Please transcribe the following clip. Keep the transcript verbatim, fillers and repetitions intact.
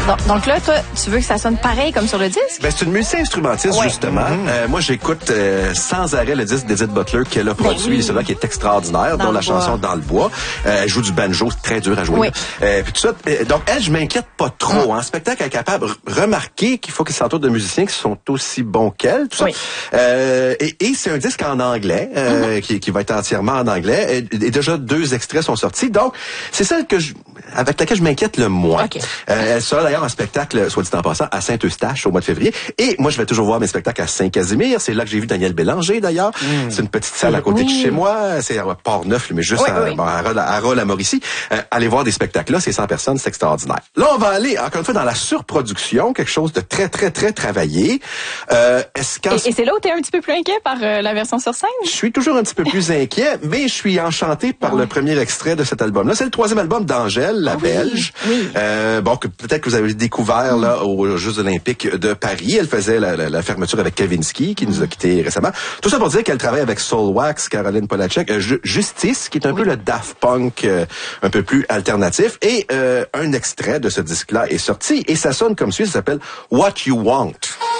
Donc, donc là, toi, tu veux que ça sonne pareil comme sur le disque? Ben, c'est une musicien-instrumentiste, ouais. justement. Mm-hmm. Euh, moi, j'écoute euh, sans arrêt le disque d'Edith Butler qu'elle a produit, ben oui. celui-là qui est extraordinaire, dans dont la bois. chanson Dans le bois. Euh, elle joue du banjo, c'est très dur à jouer. Oui. Euh, puis tout ça. Euh, donc, elle, je m'inquiète pas trop. Mm. En spectacle, elle est capable de remarquer qu'il faut qu'elle s'entoure de musiciens qui sont aussi bons qu'elle, tout ça. Oui. Euh, et, et c'est un disque en anglais, euh, mm-hmm. qui, qui va être entièrement en anglais. Et, et déjà, deux extraits sont sortis. Donc, c'est celle que je, avec laquelle je m'inquiète le moins. Okay. Euh, elle sera d'ailleurs en spectacle, soit dit en passant, à Saint-Eustache au mois de février. Et moi, je vais toujours voir mes spectacles à Saint-Casimir. C'est là que j'ai vu Daniel Bélanger, d'ailleurs. Mm. C'est une petite salle à côté oui. de chez moi. C'est à Port-Neuf, mais juste oui, à, oui. Bon, à, à Rolle-à-Mauricie. Euh, allez voir des spectacles là, c'est cent personnes, c'est extraordinaire. Là, on va aller, encore une fois, dans la surproduction, quelque chose de très, très, très travaillé. Euh, est-ce qu'en... Et, et c'est là où tu es un petit peu plus inquiet par euh, la version sur scène? Je suis toujours un petit peu plus inquiet, mais je suis enchanté par oui. le premier extrait de cet album-là. C'est le troisième album d'Angèle, la oui. Belge. Oui. Euh, bon, que peut-être que vous avez découvert mm. là aux Jeux Olympiques de Paris. Elle faisait la, la, la fermeture avec Kavinsky, qui mm. nous a quittés récemment. Tout ça pour dire qu'elle travaille avec Soulwax, Caroline Polachek, euh, Justice, qui est un oui. peu le Daft Punk euh, un peu plus alternatif. Et euh, un extrait de ce disque-là est sorti et ça sonne comme suit. Ça s'appelle What You Want.